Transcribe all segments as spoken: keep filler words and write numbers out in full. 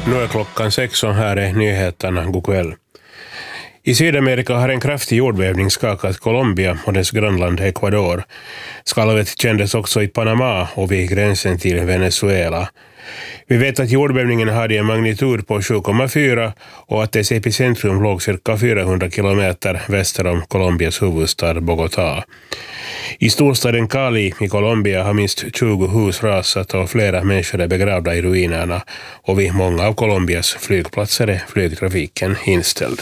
Nu är klockan sex och här är nyheterna. God kväll. I Sydamerika har en kraftig jordbävning skakat Colombia och dess grannland Ecuador. Skalvet kändes också i Panama och vid gränsen till Venezuela. Vi vet att jordbävningen hade en magnitud på sju komma fyra och att dess epicentrum låg cirka fyrahundra kilometer väster om Colombias huvudstad Bogotá. I storstaden Cali i Colombia har minst tjugo hus rasat och flera människor är begravda i ruinerna, och vid många av Colombias flygplatser är flygtrafiken inställd.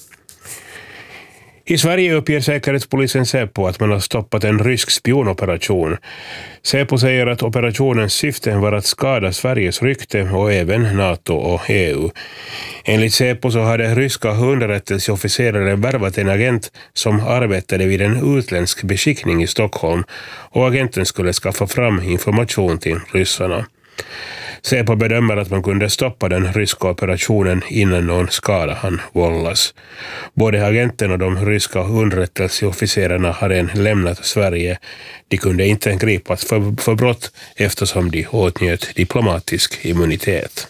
I Sverige uppger säkerhetspolisen Säpo att man har stoppat en rysk spionoperation. Säpo säger att operationens syfte var att skada Sveriges rykte och även NATO och E U. Enligt Säpo så hade ryska underrättelseofficerare värvat en agent som arbetade vid en utländsk beskickning i Stockholm, och agenten skulle skaffa fram information till ryssarna. Säpo bedömer att man kunde stoppa den ryska operationen innan någon skada han vållas. Både agenten och de ryska underrättelseofficerarna har än lämnat Sverige. De kunde inte gripas för, för brott eftersom de åtnjöt diplomatisk immunitet.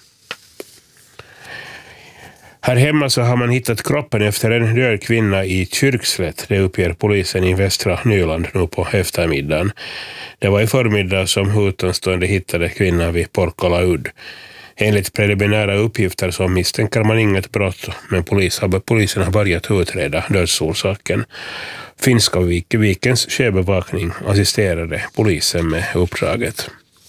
Här hemma så har man hittat kroppen efter en död kvinna i Kyrkslätt. Det uppger polisen i Västra Nyland nu på eftermiddagen. Det var i förmiddag som utomstående hittade kvinnan vid Porkala udd. Enligt preliminära uppgifter så misstänker man inget brott, men polis har, polisen har börjat utreda dödsorsaken. Finska vikens sjöbevakning assisterade polisen med uppdraget.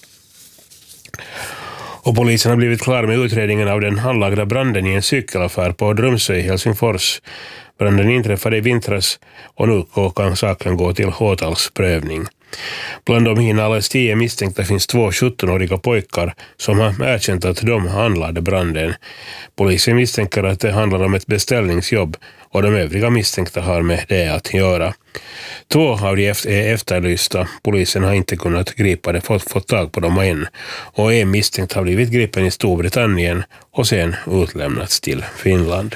Och polisen har blivit klar med utredningen av den anlagda branden i en cykelaffär på Drumsö i Helsingfors. Branden inträffade i vintras och nu kan saken gå till åtalsprövning. Bland de inalles tio misstänkta finns två sjuttonåriga pojkar som har erkänt att de anlade branden. Polisen misstänker att det handlar om ett beställningsjobb, och de övriga misstänkta har med det att göra. Två av de är efterlysta. Polisen har inte kunnat gripa det, fått, fått tag på dem än. Och en misstänkt har blivit gripen i Storbritannien och sen utlämnats till Finland.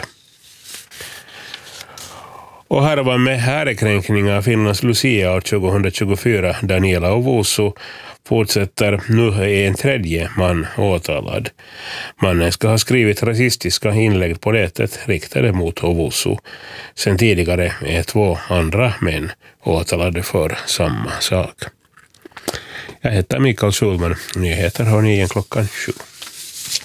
Och här var med ärekränkning av Finlands Lucia år tjugohundratjugofyra, Daniela Ovusu, fortsätter nu är en tredje man åtalad. Mannen ska ha skrivit rasistiska inlägg på nätet riktade mot Ovusu. Sen tidigare är två andra män åtalade för samma sak. Jag heter Mikael Schulman. Nyheter har ni igen klockan sju.